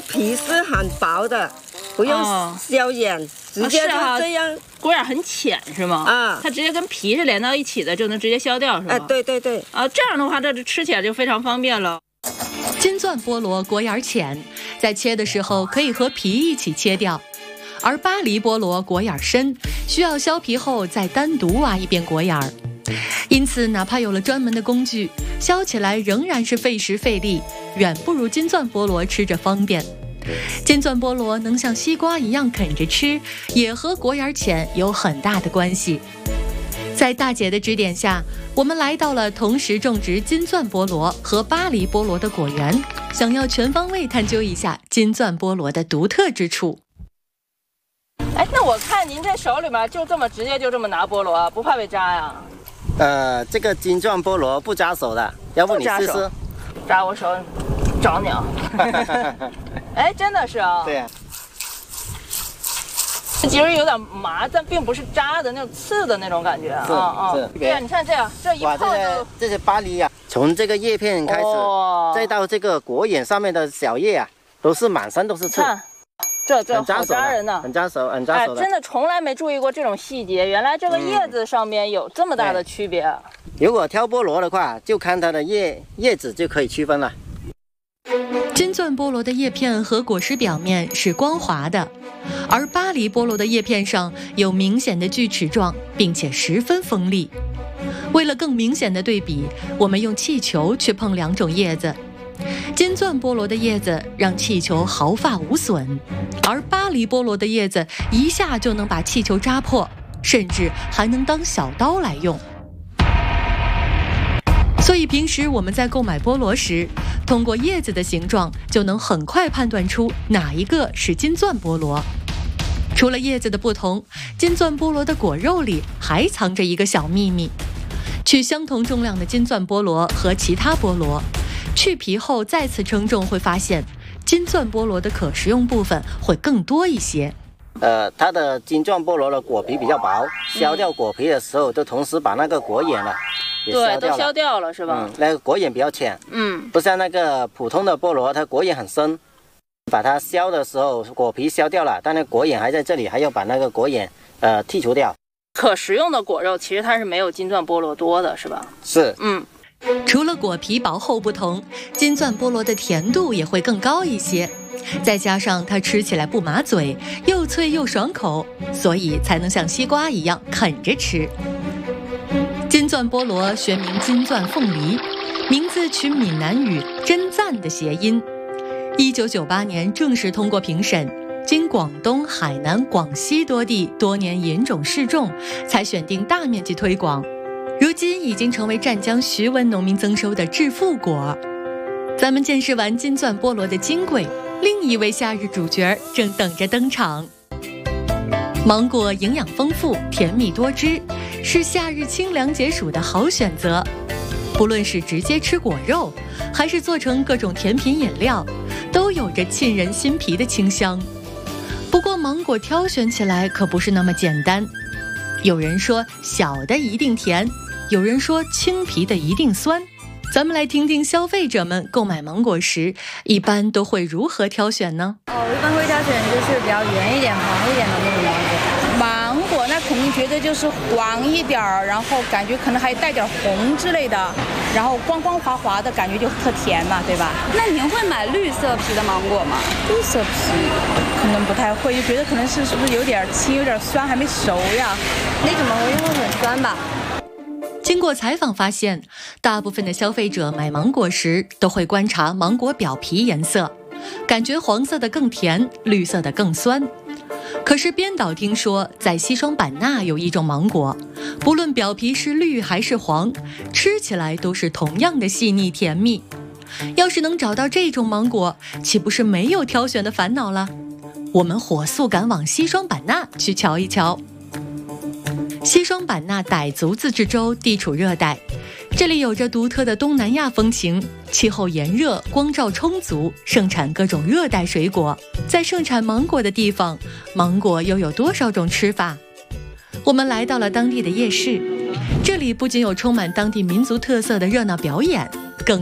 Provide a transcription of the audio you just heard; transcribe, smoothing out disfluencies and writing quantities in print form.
皮是很薄的，不用削眼，直接就这样。 果眼很浅是吗？ 啊， 它直接跟皮是连到一起的，就能直接削掉是吗？ 对对对。 这样的话，这吃起来就非常方便了。 金钻菠萝果眼浅，在切的时候可以和皮一起切掉，而巴黎菠萝果眼深，需要削皮后再单独挖一遍果眼儿。因此，哪怕有了专门的工具，削起来仍然是费时费力，远不如金钻菠萝吃着方便。金钻菠萝能像西瓜一样啃着吃，也和果眼浅有很大的关系。在大姐的指点下，我们来到了同时种植金钻菠萝和巴黎菠萝的果园，想要全方位探究一下金钻菠萝的独特之处。 那我看您这手里面就这么直接就这么拿菠萝，不怕被扎呀？ 这个金钻菠萝不扎手的，要不你试试？ 扎我手，找你啊！真的是啊。 对呀。 其实有点麻，但并不是扎的那种刺的那种感觉啊。 是。 对啊，你看这样，这一碰就这是巴黎呀，从这个叶片开始，再到这个果眼上面的小叶啊，都是满身都是刺。 这很扎手， 好扎人呢， 很扎手，很扎手的。 真的从来没注意过这种细节，原来这个叶子上面有这么大的区别。 如果挑菠萝的话，就看它的叶子就可以区分了。 金钻菠萝的叶片和果实表面是光滑的，而巴黎菠萝的叶片上有明显的锯齿状，并且十分锋利。为了更明显的对比，我们用气球去碰两种叶子。金钻菠萝的叶子让气球毫发无损，而巴黎菠萝的叶子一下就能把气球扎破，甚至还能当小刀来用。所以平时我们在购买菠萝时，通过叶子的形状就能很快判断出哪一个是金钻菠萝。除了叶子的不同，金钻菠萝的果肉里还藏着一个小秘密。取相同重量的金钻菠萝和其他菠萝，去皮后再次称重，会发现金钻菠萝的可食用部分会更多一些。 它的金钻菠萝的果皮比较薄，削掉果皮的时候，就同时把那个果眼了。 对，都削掉了是吧？ 那个果眼比较浅，不像那个普通的菠萝，它果眼很深。把它削的时候，果皮削掉了，但那果眼还在这里，还要把那个果眼剔除掉。 可食用的果肉其实它是没有金钻菠萝多的，是吧？ 是， 除了果皮薄厚不同，金钻菠萝的甜度也会更高一些。再加上它吃起来不麻嘴，又脆又爽口，所以才能像西瓜一样啃着吃。金钻菠萝学名金钻凤梨，名字取闽南语真赞的谐音。1998年正式通过评审，经广东、海南、广西多地多年引种试种，才选定大面积推广。如今已经成为湛江徐闻农民增收的致富果。咱们见识完金钻菠萝的金贵，另一位夏日主角正等着登场。芒果营养丰富，甜蜜多汁，是夏日清凉解暑的好选择。不论是直接吃果肉，还是做成各种甜品饮料，都有着沁人心脾的清香。不过芒果挑选起来可不是那么简单，有人说小的一定甜，有人说青皮的一定酸。咱们来听听消费者们购买芒果时一般都会如何挑选呢？ 我一般会挑选就是比较圆一点、黄一点的那种芒果。芒果那肯定觉得就是黄一点儿，然后感觉可能还带点红之类的，然后光光滑滑的感觉就特甜嘛，对吧？ 那您会买绿色皮的芒果吗？ 绿色皮可能不太会，就觉得可能是不是有点青、有点酸，还没熟呀？ 那种芒果应该会很酸吧？ 经过采访发现，大部分的消费者买芒果时都会观察芒果表皮颜色，感觉黄色的更甜，绿色的更酸。可是编导听说，在西双版纳有一种芒果，不论表皮是绿还是黄，吃起来都是同样的细腻甜蜜。要是能找到这种芒果，岂不是没有挑选的烦恼了？我们火速赶往西双版纳去瞧一瞧。西双版纳傣族自治州地处热带，这里有着独特的东南亚风情，气候炎热，光照充足，盛产各种热带水果。在盛产芒果的地方，芒果又有多少种吃法？我们来到了当地的夜市，这里不仅有充满当地民族特色的热闹表演，